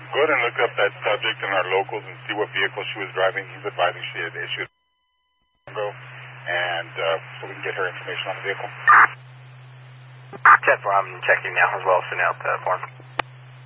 Go ahead and look up that subject in our locals and see what vehicle she was driving. He's advising she had issued and so we can get her information on the vehicle. 10-4, I'm checking now as well, sending out the form.